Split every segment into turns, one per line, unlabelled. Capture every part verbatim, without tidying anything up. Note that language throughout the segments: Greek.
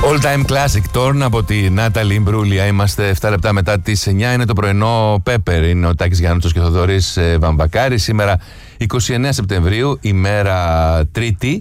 All time classic Torn από τη Νάταλη Μπρούλια. Είμαστε εφτά λεπτά μετά τις εννιά. Είναι το πρωινό Πέπερ. Είναι ο Τάκης Γιάννουτσος και ο Θοδωρής Βαμβακάρης. Σήμερα εικοστή ενάτη Σεπτεμβρίου, ημέρα Τρίτη.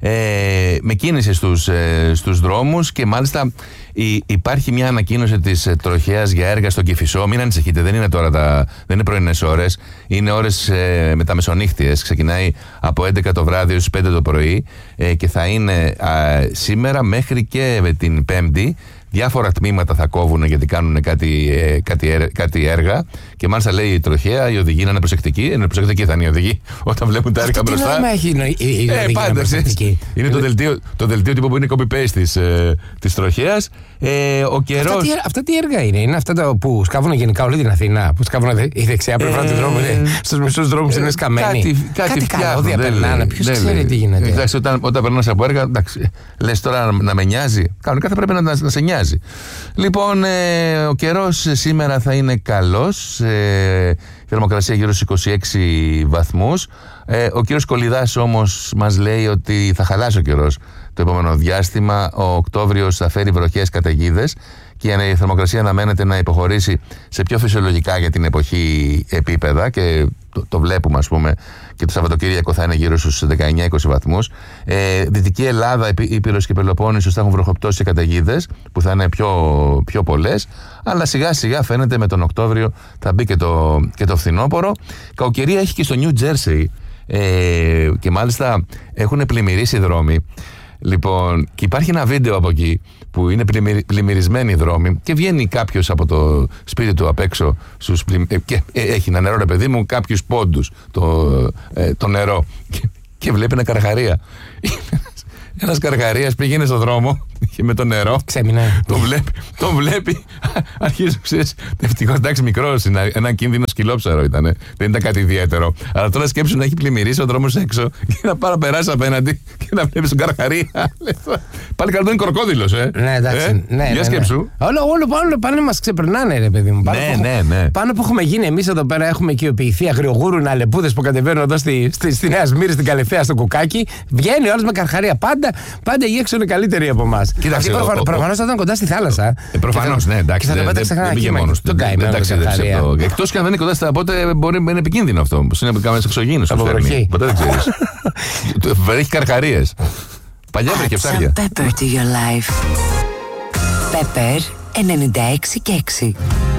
Ε, με κίνηση στους, ε, στους δρόμους και μάλιστα η, υπάρχει μια ανακοίνωση της ε, τροχέας για έργα στο Κηφισό. Μην ανησυχείτε, δεν είναι τώρα τα, δεν είναι πρωινές ώρες, είναι ώρες ε, μεταμεσονύχτιες. Ξεκινάει από έντεκα το βράδυ ως πέντε το πρωί ε, και θα είναι α, σήμερα μέχρι και την Πέμπτη. Διάφορα τμήματα θα κόβουν γιατί κάνουν κάτι, ε, κάτι, κάτι έργα. Και μάλιστα λέει η τροχέα, οι οδηγοί να είναι προσεκτικοί. Είναι προσεκτικοί θα είναι οι οδηγοί όταν βλέπουν τα έργα αυτό μπροστά.
Τι νόημα έχει η, η, η
ε, πάντα, είναι το δελτίο, το δελτίο τύπου που είναι copy-paste της, ε, της τροχέας. Ε, ο καιρός...
αυτά, τι, αυτά τι έργα είναι, είναι αυτά τα που σκάβουν γενικά όλη την Αθήνα. Που σκάβουν η δεξιά πλευρά ε, του δρόμου. Ε, Στους μισούς δρόμους ε, είναι σκαμμένοι.
Κάτι, κάτι, κάτι καλώδια
περνάνε. Ποιος ξέρει λέει. Τι γίνεται.
Εντάξει, όταν, όταν περνάς από έργα, εντάξει, λες τώρα να, να με νοιάζει. Κανονικά θα πρέπει να, να, να σε νοιάζει. Λοιπόν, ε, ο καιρός σήμερα θα είναι καλός. Ε, η θερμοκρασία γύρω στους είκοσι έξι βαθμούς. Ε, ο κύριος Κολιδάς όμως μας λέει ότι θα χαλάσει ο καιρός το επόμενο διάστημα. Ο Οκτώβριος θα φέρει βροχές, καταιγίδες και η θερμοκρασία αναμένεται να υποχωρήσει σε πιο φυσιολογικά για την εποχή επίπεδα και το, το βλέπουμε, ας πούμε, και το Σαββατοκύριακο θα είναι γύρω στους δεκαεννιά είκοσι βαθμούς. Ε, Δυτική Ελλάδα, Ήπειρος και Πελοπόννησος θα έχουν βροχοπτώσεις και καταιγίδες που θα είναι πιο, πιο πολλές, αλλά σιγά σιγά φαίνεται με τον Οκτώβριο θα μπει και το, και το φθινόπωρο. Κακοκαιρία έχει και στο Νιου Τζέρσεϊ ε, και μάλιστα έχουν πλημμυρίσει οι δρόμοι. Λοιπόν, και υπάρχει ένα βίντεο από εκεί που είναι πλημμυρισμένοι οι δρόμοι και βγαίνει κάποιος από το σπίτι του απ' έξω στους πλημ... ε, και ε, έχει ένα νερό, ρε παιδί μου, κάποιους πόντους το, ε, το νερό και, και βλέπει ένα καρχαρία. Ένας καρχαρίας πήγαινε στον δρόμο και με το νερό.
Ξέμεινε.
Το βλέπει, το βλέπει. Αρχίζει, ξέρεις, ευτυχώς, εντάξει, μικρός, ένα κίνδυνο σκυλόψαρο ήταν. Δεν ήταν κάτι ιδιαίτερο. Αλλά τώρα σκέψου να έχει πλημμυρίσει ο δρόμος έξω και να πάρει περάσει απέναντι και να βλέπει τον καρχαρία. Πάλι καλό είναι κροκόδιλος, ε.
Ναι, εντάξει.
Ε?
Ναι,
για
ναι,
σκέψου.
Ναι. Όλο, όλο πάνω, πάνω μας ξεπερνάνε, ρε παιδί μου. Πάνω
ναι,
που,
ναι, ναι.
Πάνω που έχουμε γίνει εμείς εδώ πέρα, έχουμε οικειοποιηθεί αγριογούρουνα αλεπούδες που κατεβαίνουν εδώ στη, στη, στη Νέα Σμύρνη, στην Καλυθέα, στο Κουκάκι. Βγαίνει όλος με καρχαρία. Πάντα, πάντα οι έξω είναι καλύτεροι από εμάς. Προφανώς θα ήταν κοντά στη θάλασσα.
Ε, Προφανώς, ναι, εντάξει.
Και θα δεν, δεν, δεν πήγε μόνος του.
Δεν ταξίδεψε αυτό. Εκτός και αν δεν είναι κοντά στα πότε μπορεί να είναι επικίνδυνο αυτό. Πώς είναι κάμενες εξωγήινους.
Από βροχή.
Ποτέ δεν ξέρεις. Έχει καρχαρίες. Παλιά βρήκε ψάρια.
Pepper to your life. Pepper ενενήντα έξι και έξι.